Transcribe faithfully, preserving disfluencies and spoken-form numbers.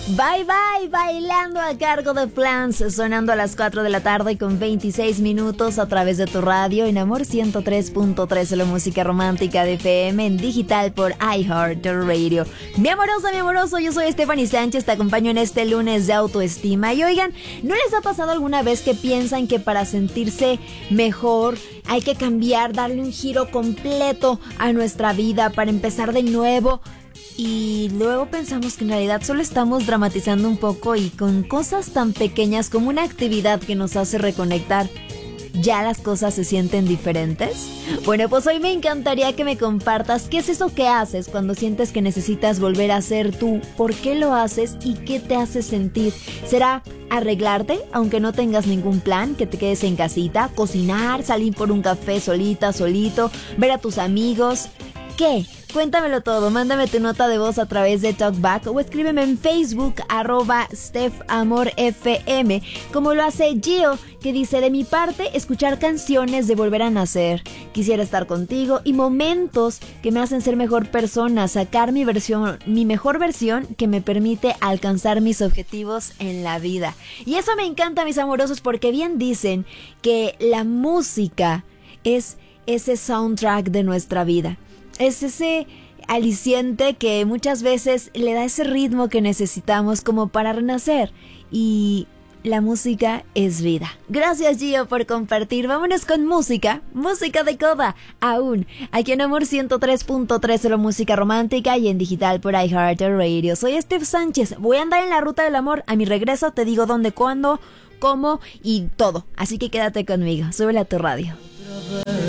Bye Bye, bailando a cargo de Flans, sonando a las cuatro de la tarde con veintiséis minutos a través de tu radio en Amor ciento tres punto tres, la música romántica de F M en digital por iHeartRadio. Mi amorosa, mi amoroso, yo soy Stephanie Sánchez, te acompaño en este lunes de autoestima. Y oigan, ¿no les ha pasado alguna vez que piensan que para sentirse mejor hay que cambiar, darle un giro completo a nuestra vida para empezar de nuevo? Y luego pensamos que en realidad solo estamos dramatizando un poco y con cosas tan pequeñas como una actividad que nos hace reconectar, ¿ya las cosas se sienten diferentes? Bueno, pues hoy me encantaría que me compartas qué es eso que haces cuando sientes que necesitas volver a ser tú, por qué lo haces y qué te hace sentir. ¿Será arreglarte, aunque no tengas ningún plan, que te quedes en casita, cocinar, salir por un café solita, solito, ver a tus amigos? ¿Qué? Cuéntamelo todo, mándame tu nota de voz a través de TalkBack o escríbeme en Facebook, arroba StephAmorFM, como lo hace Gio, que dice: de mi parte, escuchar canciones de volver a nacer, quisiera estar contigo y momentos que me hacen ser mejor persona, sacar mi versión, mi mejor versión que me permite alcanzar mis objetivos en la vida. Y eso me encanta, mis amorosos, porque bien dicen que la música es ese soundtrack de nuestra vida. Es ese aliciente que muchas veces le da ese ritmo que necesitamos como para renacer. Y la música es vida. Gracias, Gio, por compartir. Vámonos con música. Música de coda. Aún. Aquí en Amor ciento tres punto tres, solo música romántica y en digital por iHeartRadio. Soy Steph Sánchez. Voy a andar en la ruta del amor. A mi regreso te digo dónde, cuándo, cómo y todo. Así que quédate conmigo. Súbele a tu radio.